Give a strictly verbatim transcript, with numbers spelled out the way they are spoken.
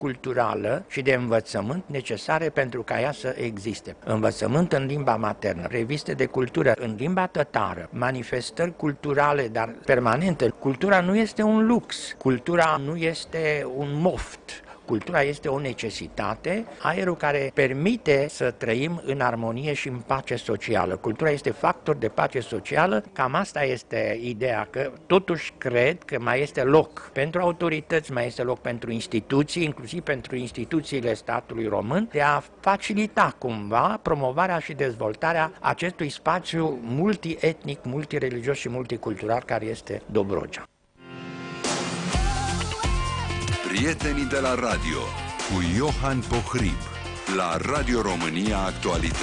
culturală și de învățământ necesare pentru ca ea să existe. Învățământ în limba maternă, reviste de cultură în limba tătară, manifestări culturale, dar permanente. Cultura nu este un lux, cultura nu este un moft. Cultura este o necesitate, aerul care permite să trăim în armonie și în pace socială. Cultura este factor de pace socială, cam asta este ideea, că totuși cred că mai este loc pentru autorități, mai este loc pentru instituții, inclusiv pentru instituțiile statului român, de a facilita cumva promovarea și dezvoltarea acestui spațiu multietnic, multireligios și multicultural care este Dobrogea. Prietenii de la radio cu Iohan Pohrib la Radio România Actualitate.